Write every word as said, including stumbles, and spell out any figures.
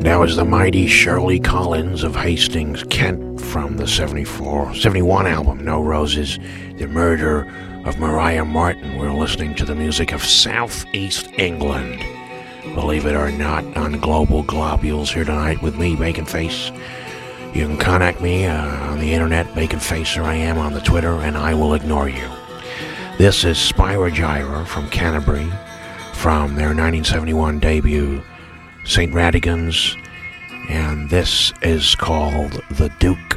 That was the mighty Shirley Collins of Hastings, Kent, from the seventy-four, seventy-one album, No Roses, The Murder of Maria Martin. We're listening to the music of Southeast England. Believe it or not, on Global Globules here tonight with me, Bacon Face. You can contact me uh, on the internet, Bacon Facer I am on the Twitter, and I will ignore you. This is Spyro Gyra from Canterbury, from their nineteen seventy-one debut, Saint Radegund's, and this is called The Duke